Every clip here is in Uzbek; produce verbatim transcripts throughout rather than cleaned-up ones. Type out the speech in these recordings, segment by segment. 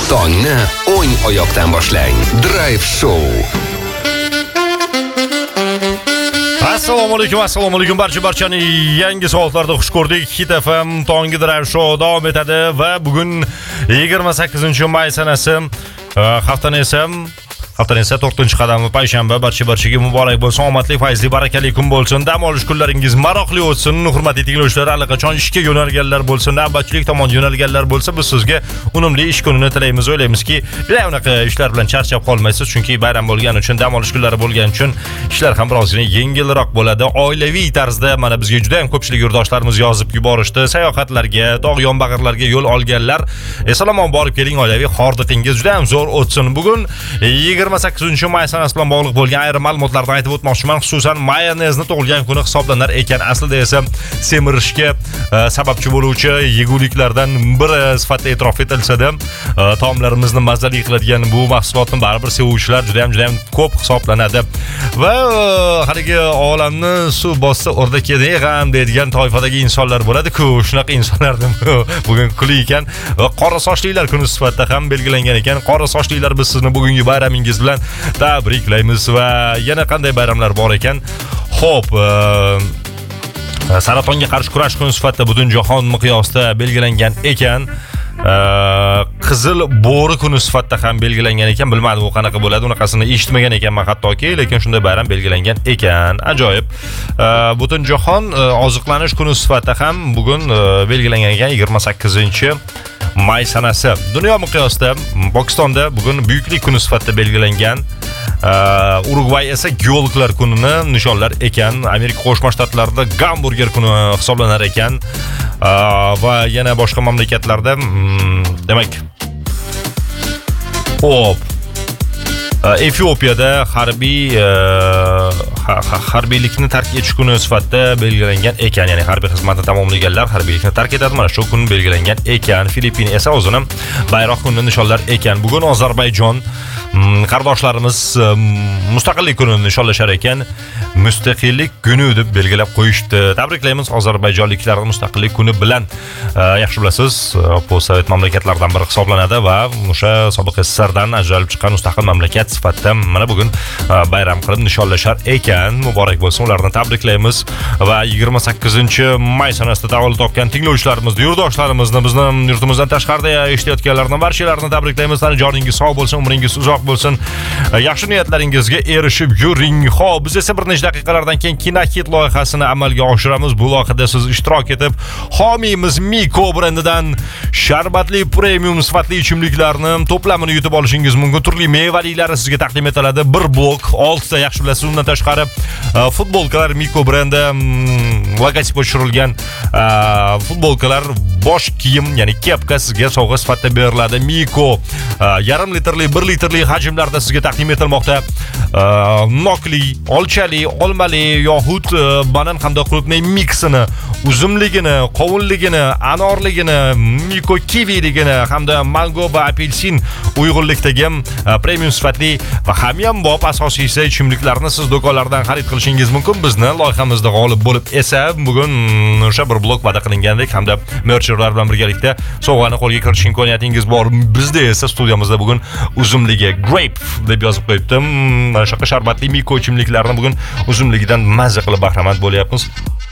Tongni o'ng oyoqdan boshlang. Drive Show. Assalomu alaykum, assalomu alaykum barcha barchani yangi soatlarda xush ko'rdik. Hit F M Tongi Drive Show davom etadi va bugun yigirma sakkizinchi may sanasi, haftaning esa Haftaning esa to'rtinchi qadami payshanba. Barcha barchaga muborak bo'lsin, omadli, fayzli, barakali kun bo'lsin. Dam olish kunlaringiz maroqli o'tsin. Hurmatli tinglovchilar, allaqachon ishga yo'nalganlar bo'lsin, navbatchilik tomon yo'nalganlar bo'lsa, biz sizga unumli ish kunini tilaymiz. O'ylaymizki, juda unaqa ishlar bilan charchab qolmaysiz, chunki bayram bo'lgani uchun, dam olish kunlari bo'lgani uchun ishlar ham birozgina yengilroq bo'ladi. Oilaviy tarzda mana bizga juda ham ko'pchilik yurtdoshlarimiz yozib yuborishdi. Sayohatlarga, dog' yonbag'irlarga yo'l olganlar, esalomon borib keling, oilaviy hordiqingiz juda ham zo'r o'tsin. Bugun yigirma sakkizinchi may sanasi bilan bog'liq bo'lgan ayrim ma'lumotlarni aytib o'tmoqchiman. Xususan, mayonezni tug'ilgan kuni hisoblanar ekan. Aslida esa semirishga sababchi bo'luvchi yeguliklardan biri sifatida e'tirof etilsa-da, taomlarimizni mazali qiladigan bu mahsulotni baribir sevuvchilar juda ham juda ham ko'p hisoblanadi. Va haligi olamni suv bossa o'rda kedeg'am deydigan toifadagi insonlar bo'ladi-ku. Shunaqa insonlarni bugun kuli ekan va qora sochlilar kuni sifatida ham belgilangan ekan. Qora sochlilar, biz sizni bugungi bayramingiz bilan tabriklaymiz va yana qanday bayramlar bor ekan? Xo'p, saratonga qarshi kurash kuni sifatida butun jahon miqyosida belgilangan ekan. Qizil bo'ri kuni sifatida ham belgilangan ekan. Bilmadim u qanaqa bo'ladi, unaqasini eshitmagan ekanman hattoki, lekin shunday bayram belgilangan ekan. Ajoyib. Butun jahon oziqlanish kuni sifatida ham bugun belgilangan ekan, yigirma sakkizinchi may sanasi. Dunyo miqyosida Pokistonda bugun buyuklik kuni sifatida belgilangan. Urugvay esa geologlar kunini nishonlar ekan. Amerika Qo'shma Shtatlarida gamburger kuni hisoblanar ekan. Va yana boshqa mamlakatlarda, demak, hop, Efiopiyada harbiy harbiylikni tark etish kuni sifatida belgilangan ekan. Ya'ni harbiy xizmatni tamomlaganlar harbiylikni tark etadi. Mana shu kun belgilangan ekan. Filippin esa o'zini bayroq kunini nishonlar ekan. Bugun Ozarbayjon qardoshlarimiz mustaqillik kunini nishonlashar ekan. Mustaqillik kuni deb belgilab qo'yishdi. Tabriklaymiz ozarbayjonliklarni mustaqillik kuni bilan. Yaxshi bilasiz, bu Sovet mamlakatlaridan biri hisoblanadi va o'sha sobiq S S R dan ajralib chiqqan mustaqil mamlakat sifatida mana bugun bayram qilib nishonlashar ekan. Muborak bo'lsin, ularni tabriklaymiz va yigirma sakkizinchi may sanasida tavallud topgan tinglovchilarimizni, yurtdoshlarimizni, bizni yurtimizdan tashqarida eshitayotganlarni barchalarini tabriklaymiz. Joningiz sog' bo'lsin, umringiz uzoq bo'lsin, yaxshi niyatlaringizga erishib yuring. Xo'p, biz esa bir necha daqiqalardan keyin Kinahit loyihasini amalga oshiramiz. Bu loyihada siz ishtirok etib, homiyimiz Miko brendidan sharbatli premium sifatli ichimliklarni to'plamini yutib olishingiz mumkin. Turli mevaliklari sizga taqdim etiladi. Bir blok oltita, yaxshi bilasiz. Undan tashqari futbolkalar, Miko brendi logotipi tushirilgan futbolkalar, bosh kiyim, ya'ni kepka sizga sovg'a sifatida beriladi. Miko yarim litrli, bir litrli hajmlarda sizga taqdim etilmoqda. Nokli, olchali, olmali yoxud banan hamda qulupnay miksini, uzumligini, qovunligini, anorligini, Miko kiviligini hamda mango va apelsin uyg'unlikdagi premium sifatli va hamyonbop asosiysi ichimliklarni siz do'konlardan xarid qilishingiz mumkin. Bizni loyihamizda g'olib bo'lib esa bugun o'sha bir blok va'da qilingandek hamda mercherlar bilan birgalikda sovg'ani qo'lga kiritish imkoniyatingiz bor. Bizda esa studiyamizda bugun uzumligi grape deb yozib qo'yibdim. Mana shu sharbatli Miko ichimliklarni bugun uzumligidan mazza qilib bahramand bo'lyapmiz.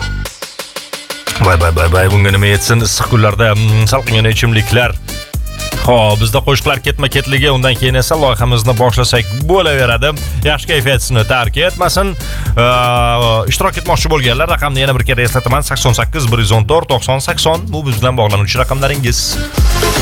Voy voy voy voy, bunga nima yetsin issiq kunlarda salqingina ichimliklar. Xo'p, bizda qo'shiqlar ketma-ketligi, undan keyin esa loyihamizni boshlasak bo'laveradi. Yaxshi kayfiyatni tark etmasin. Ishtirok etmoqchi bo'lganlar raqamni yana bir kere eslataman: sakson sakkiz bir yuz o'n to'rt to'qson sakson. Bu biz bilan bog'lanuvchi raqamlaringiz.